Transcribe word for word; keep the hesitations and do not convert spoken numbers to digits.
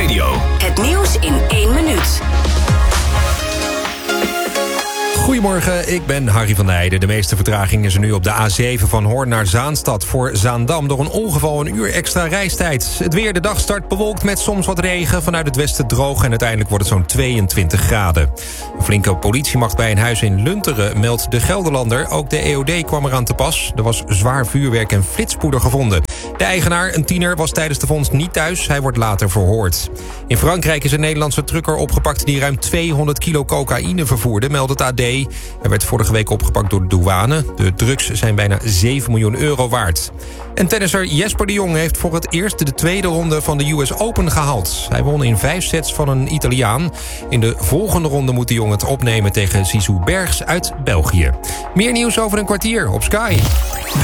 Radio. Het nieuws in één minuut. Goedemorgen, ik ben Harry van der Heijden. De meeste vertraging is er nu op de A zeven van Hoorn naar Zaanstad. Voor Zaandam door een ongeval een uur extra reistijd. Het weer, de dag start bewolkt met soms wat regen. Vanuit het westen droog en uiteindelijk wordt het zo'n tweeëntwintig graden. Een flinke politiemacht bij een huis in Lunteren meldt de Gelderlander. Ook de E O D kwam eraan te pas. Er was zwaar vuurwerk en flitspoeder gevonden. De eigenaar, een tiener, was tijdens de vondst niet thuis. Hij wordt later verhoord. In Frankrijk is een Nederlandse trucker opgepakt die ruim tweehonderd kilo cocaïne vervoerde, meldt het A D. Hij werd vorige week opgepakt door de douane. De drugs zijn bijna zeven miljoen euro waard. En tennisser Jesper de Jong heeft voor het eerst de tweede ronde van de U S Open gehaald. Hij won in vijf sets van een Italiaan. In de volgende ronde moet de Jong het opnemen tegen Sisou Bergs uit België. Meer nieuws over een kwartier op Sky.